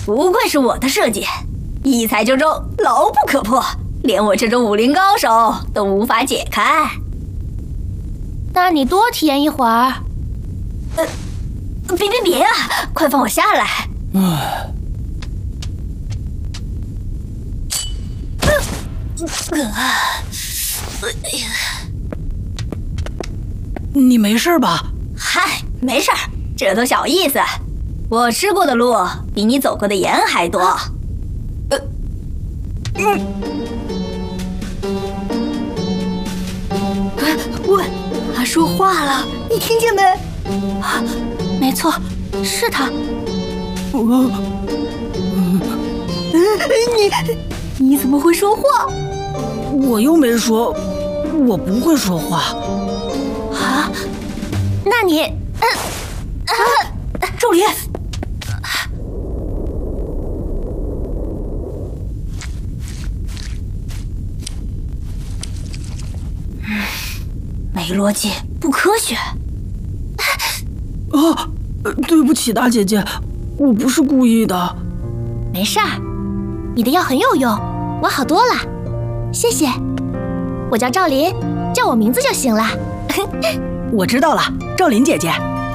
不愧是我的设计，一踩就中，牢不可破，连我这种武林高手都无法解开。 那你多体验一会儿。 别啊！快放我下来！ 你没事吧？ 嗨，没事儿，这都小意思。我吃过的路比你走过的盐还多。喂，他说话了，你听见没？ 没错，是他。 你怎么会说话？ 我又没说，我不会说话。 啊？那你， 周离。没逻辑，不科学。 对不起，大姐姐，我不是故意的。 没事儿，你的药很有用，我好多了，谢谢。我叫赵琳，叫我名字就行了。 我知道了，赵琳姐姐。